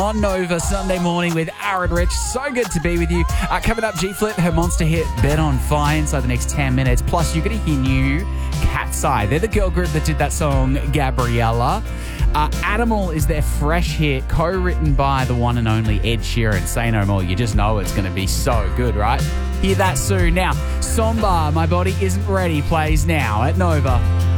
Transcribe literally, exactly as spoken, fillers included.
on Nova Sunday morning with Aaron Rich. So good to be with you. Uh, coming up, G-Flip, her monster hit, Bet on Fire, inside the next ten minutes. Plus, you're going to hear new Cat's Eye. They're the girl group that did that song, Gabriella. Uh, Animal is their fresh hit, co-written by the one and only Ed Sheeran. Say no more. You just know it's going to be so good, right? Hear that soon. Now, Somba, My Body Isn't Ready, plays now at Nova.